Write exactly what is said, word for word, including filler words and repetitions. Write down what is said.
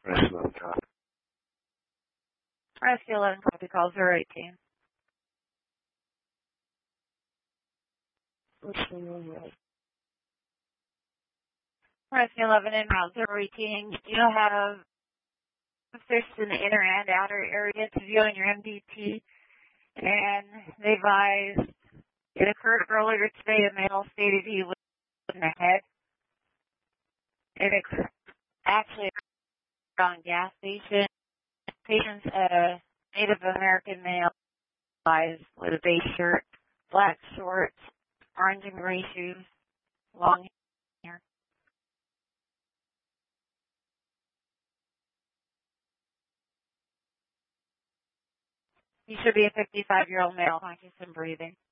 Rescue eleven copy. Rescue eleven copy, call zero eighteen. Rescue eleven in route zero eighteen. You have fish in the inner and outer area to view on your M D T, and they advised it occurred earlier today. A male stated he was in the head. It occurred actually on a gas station. Patient's a Native American male, eyes with a beige shirt, black shorts, orange and gray shoes, long hair. He should be a fifty-five-year-old male, conscious and breathing.